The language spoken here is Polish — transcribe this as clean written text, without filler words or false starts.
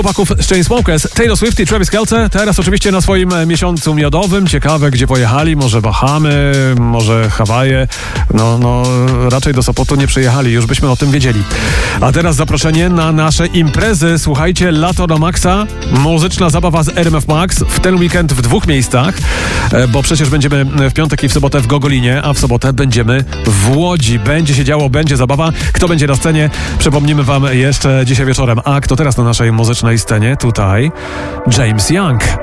Chłopaków z Chainsmokers, Taylor Swift i Travis Kelce teraz oczywiście na swoim miesiącu miodowym. Ciekawe, gdzie pojechali, może Bahamy, może Hawaje. No, raczej do Sopotu nie przyjechali, już byśmy o tym wiedzieli. A teraz zaproszenie na nasze imprezy. Słuchajcie, lato na maksa, muzyczna zabawa z RMF Max w ten weekend w 2 miejscach, bo przecież będziemy w piątek i w sobotę w Gogolinie, a w sobotę będziemy w Łodzi. Będzie się działo, będzie zabawa. Kto będzie na scenie, przypomnimy wam jeszcze dzisiaj wieczorem. A kto teraz na naszej muzycznej scenie? Tutaj James Young.